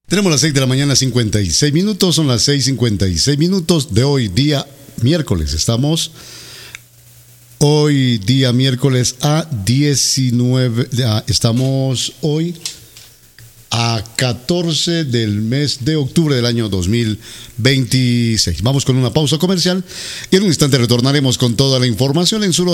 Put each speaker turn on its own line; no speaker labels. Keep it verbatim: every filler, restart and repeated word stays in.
Tenemos las seis de la mañana, cincuenta y seis minutos. Son las seis cincuenta y seis minutos de hoy, día miércoles. Estamos hoy, día miércoles, a diecinueve. A, estamos hoy a catorce del mes de octubre del año dos mil veintiséis. Vamos con una pausa comercial y en un instante retornaremos con toda la información en su